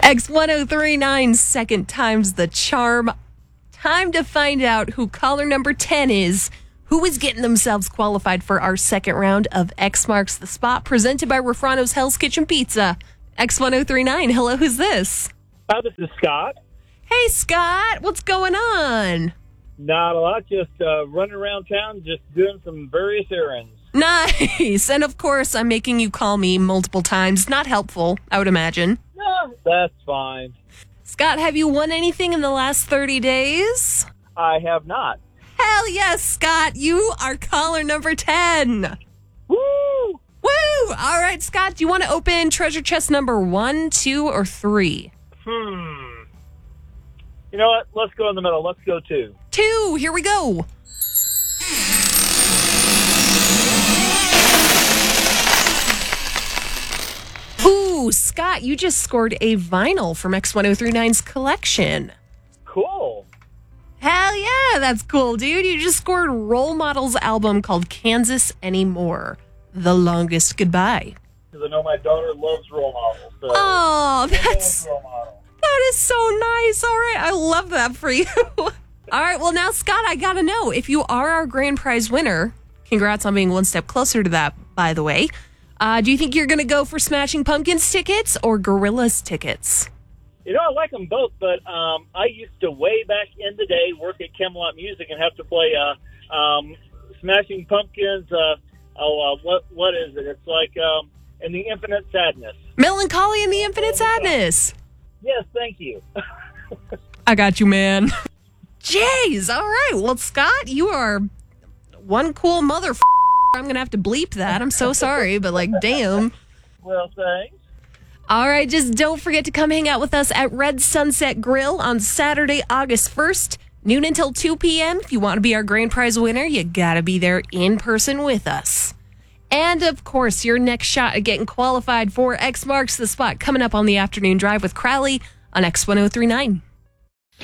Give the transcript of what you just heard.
X1039, second time's the charm. Time to find out who caller number 10 is, who is getting themselves qualified for our second round of X Marks the Spot, presented by Rafrano's Hell's Kitchen Pizza. X1039, hello, who's this? This is Scott. Hey, Scott, what's going on? Not a lot, just running around town, just doing some various errands. Nice. And of course, I'm making you call me multiple times. Not helpful, I would imagine. No, that's fine. Scott, have you won anything in the last 30 days? I have not. Hell yes, Scott. You are caller number 10. Woo! Woo! All right, Scott, do you want to open treasure chest number 1, 2, or 3? You know what? Let's go in the middle. Let's go 2. 2. Here we go. Ooh, Scott, you just scored a vinyl from X1039's collection. Cool. Hell yeah, that's cool, dude. You just scored Role Models' album called Kansas Anymore, The Longest Goodbye. Because I know my daughter loves role models. So Oh, that's... role model. That is so nice. All right. I love that for you. All right. Well, now, Scott, I got to know if you are our grand prize winner. Congrats on being one step closer to that, by the way. Do you think you're going to go for Smashing Pumpkins tickets or Gorillaz tickets? You know, I like them both, but I used to, way back in the day, work at Camelot Music and have to play Smashing Pumpkins. What is it? It's like In the Infinite Sadness. Melancholy and the Infinite Sadness. Yes, thank you. I got you, man. Jeez. All right. Well, Scott, you are one cool motherfucker. I'm going to have to bleep that. I'm so sorry, but like, damn. Well, thanks. All right. Just don't forget to come hang out with us at Red Sunset Grill on Saturday, August 1st, noon until 2 p.m. If you want to be our grand prize winner, you got to be there in person with us. And, of course, your next shot at getting qualified for X Marks the Spot coming up on the afternoon drive with Crowley on X1039.